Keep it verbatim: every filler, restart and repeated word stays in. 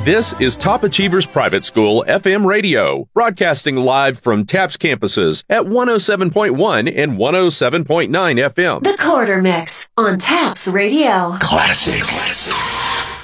This is Top Achievers Private School F M Radio, broadcasting live from TAPS campuses at one oh seven point one and one oh seven point nine F M. The Quarter Mix on TAPS Radio. Classic. Classic.